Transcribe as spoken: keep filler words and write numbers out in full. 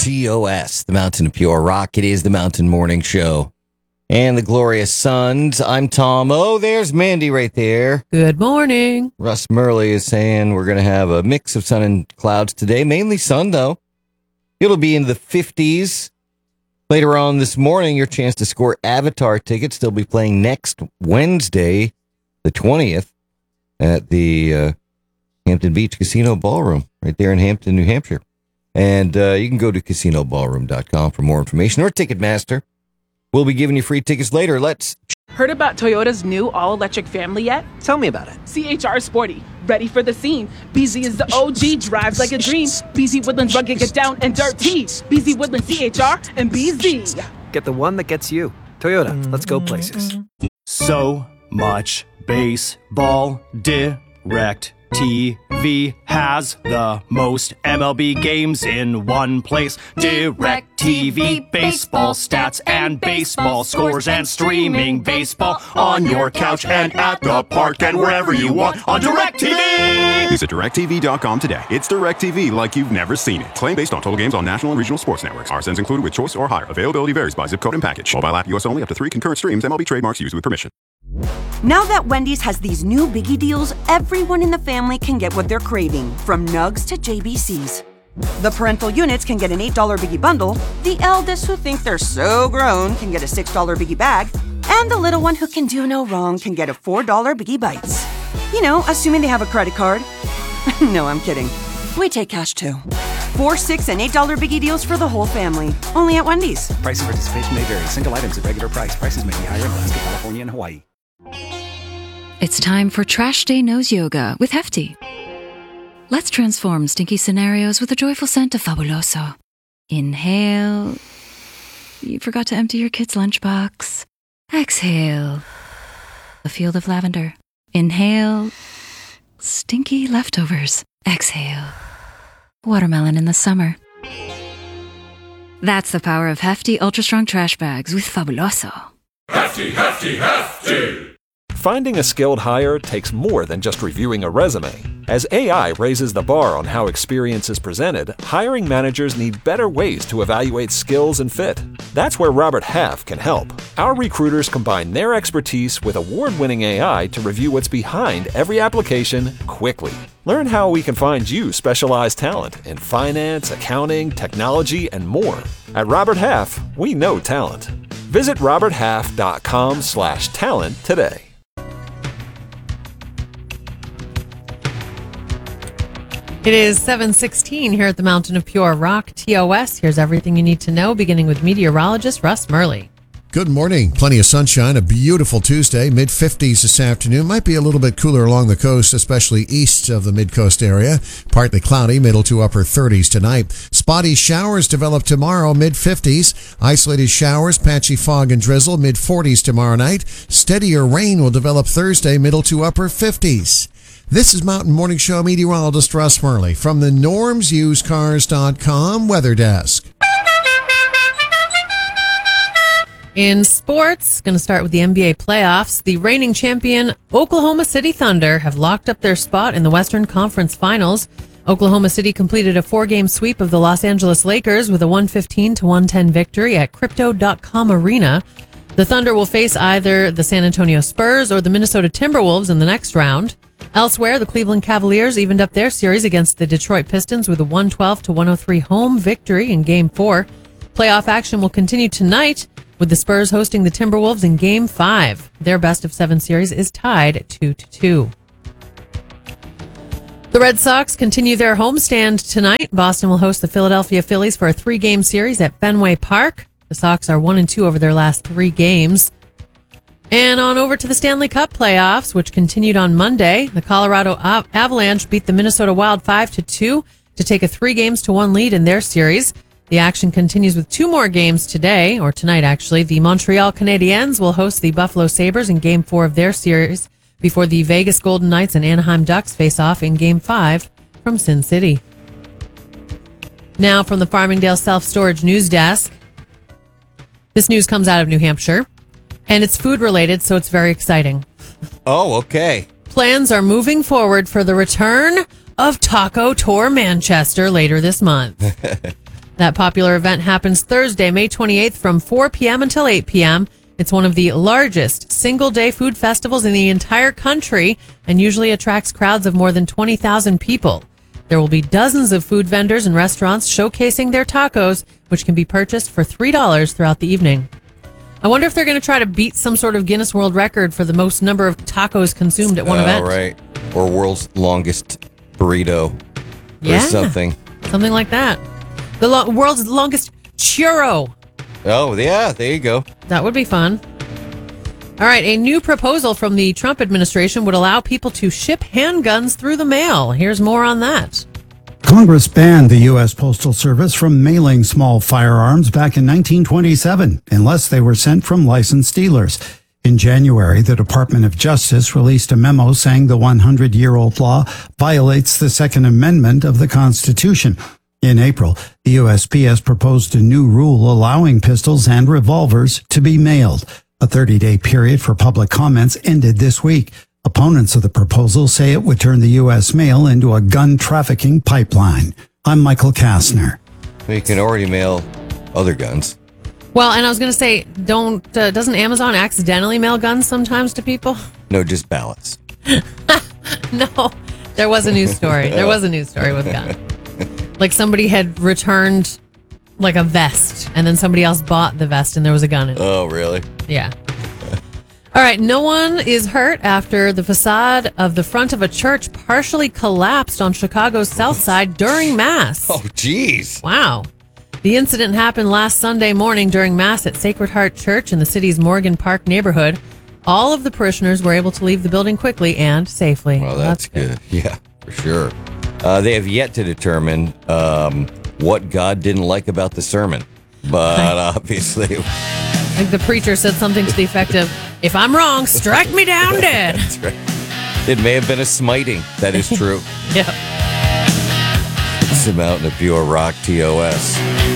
T O S, the Mountain of Pure Rock. It is the Mountain Morning Show. And the Glorious Sons. I'm Tom. Oh, there's Mandy right there. Good morning. Russ Murley is saying we're going to have a mix of sun and clouds today. Mainly sun, though. It'll be in the fifties. Later on this morning, your chance to score Avatar tickets. They'll be playing next Wednesday, the twentieth, at the uh, Hampton Beach Casino Ballroom, right there in Hampton, New Hampshire. And uh, you can go to casino ballroom dot com for more information, or Ticketmaster. We'll be giving you free tickets later. Let's... Heard about Toyota's new all-electric family yet? Tell me about it. C H R Sporty, ready for the scene. B Z is the O G, drives like a dream. B Z Woodlands rugged, get down and dirty. B Z Woodlands, C H R, and B Z. Get the one that gets you. Toyota, let's go places. So much baseball. Direct T V has the most M L B games in one place. Direct T V, baseball stats and baseball scores and streaming baseball on your couch and at the park and wherever you want on Direct T V. Visit direct t v dot com today. It's Direct T V like you've never seen it. Claim based on total games on national and regional sports networks. R S Ns included with choice or higher. Availability varies by zip code and package. Mobile app U S only, up to three concurrent streams. M L B trademarks used with permission. Now that Wendy's has these new biggie deals, everyone in the family can get what they're craving, from nugs to J B Cs. The parental units can get an eight dollar biggie bundle, the eldest who think they're so grown can get a six dollar biggie bag, and the little one who can do no wrong can get a four dollar biggie bites. You know, assuming they have a credit card. No, I'm kidding. We take cash too. Four, six, and eight dollar biggie deals for the whole family. Only at Wendy's. Price and participation may vary. Single items at regular price. Prices may be higher in Alaska, California, and Hawaii. It's time for Trash Day Nose Yoga with Hefty. Let's transform stinky scenarios with a joyful scent of Fabuloso. Inhale. You forgot to empty your kid's lunchbox. Exhale. A field of lavender. Inhale. Stinky leftovers. Exhale. Watermelon in the summer. That's the power of Hefty Ultra Strong Trash Bags with Fabuloso. Hefty, hefty, hefty! Finding a skilled hire takes more than just reviewing a resume. As A I raises the bar on how experience is presented, hiring managers need better ways to evaluate skills and fit. That's where Robert Half can help. Our recruiters combine their expertise with award-winning A I to review what's behind every application quickly. Learn how we can find you specialized talent in finance, accounting, technology, and more. At Robert Half, we know talent. Visit robert half dot com slash talent today. It is seven sixteen here at the Mountain of Pure Rock, T O S. Here's everything you need to know, beginning with meteorologist Russ Murley. Good morning. Plenty of sunshine. A beautiful Tuesday. mid fifties this afternoon. Might be a little bit cooler along the coast, especially east of the mid-coast area. Partly cloudy, middle to upper thirties tonight. Spotty showers develop tomorrow, mid fifties. Isolated showers, patchy fog and drizzle, mid forties tomorrow night. Steadier rain will develop Thursday, middle to upper fifties. This is Mountain Morning Show meteorologist Russ Murley from the norms used cars dot com Weather Desk. In sports, going to start with the N B A playoffs. The reigning champion Oklahoma City Thunder have locked up their spot in the Western Conference Finals. Oklahoma City completed a four-game sweep of the Los Angeles Lakers with a one fifteen to one ten victory at Crypto dot com Arena. The Thunder will face either the San Antonio Spurs or the Minnesota Timberwolves in the next round. Elsewhere, the Cleveland Cavaliers evened up their series against the Detroit Pistons with a one twelve to one oh three home victory in Game four. Playoff action will continue tonight, with the Spurs hosting the Timberwolves in Game five. Their best-of-seven series is tied two to two. The Red Sox continue their homestand tonight. Boston will host the Philadelphia Phillies for a three-game series at Fenway Park. The Sox are one and two over their last three games. And on over to the Stanley Cup playoffs, which continued on Monday. The Colorado Avalanche beat the Minnesota Wild five to two to take a three games to one lead in their series. The action continues with two more games today, or tonight actually. The Montreal Canadiens will host the Buffalo Sabres in Game four of their series before the Vegas Golden Knights and Anaheim Ducks face off in Game five from Sin City. Now from the Farmingdale Self-Storage News Desk. This news comes out of New Hampshire, and it's food-related, so it's very exciting. Oh, okay. Plans are moving forward for the return of Taco Tour Manchester later this month. That popular event happens Thursday, May twenty-eighth from four p.m. until eight p.m. It's one of the largest single-day food festivals in the entire country and usually attracts crowds of more than twenty thousand people. There will be dozens of food vendors and restaurants showcasing their tacos, which can be purchased for three dollars throughout the evening. I wonder if they're going to try to beat some sort of Guinness World Record for the most number of tacos consumed at one oh, event. Right. Or world's longest burrito Yeah. or something. Something like that. The lo- world's longest churro. Oh, yeah, there you go. That would be fun. All right, a new proposal from the Trump administration would allow people to ship handguns through the mail. Here's more on that. Congress banned the U S. Postal Service from mailing small firearms back in nineteen twenty-seven unless they were sent from licensed dealers. In January, the Department of Justice released a memo saying the hundred-year-old law violates the Second Amendment of the Constitution. In April, the U S P S proposed a new rule allowing pistols and revolvers to be mailed. A thirty-day period for public comments ended this week. Opponents of the proposal say it would turn the U S mail into a gun trafficking pipeline. I'm Michael Kastner. You can already mail other guns. Well, and I was going to say, don't uh, doesn't Amazon accidentally mail guns sometimes to people? No, just ballots. No, there was a news story. There was a news story with guns. Like somebody had returned like a vest, and then somebody else bought the vest, and there was a gun in it. Oh, really? Yeah. All right, no one is hurt after the facade of the front of a church partially collapsed on Chicago's south side during Mass. Oh, geez. Wow. The incident happened last Sunday morning during Mass at Sacred Heart Church in the city's Morgan Park neighborhood. All of the parishioners were able to leave the building quickly and safely. Well, that's, that's good. good. Yeah, for sure. Uh, they have yet to determine um, what God didn't like about the sermon, but obviously... I think the preacher said something to the effect of, if I'm wrong, strike me down dead. That's right. It may have been a smiting. That is true. Yeah. Some out in the pure rock T O S.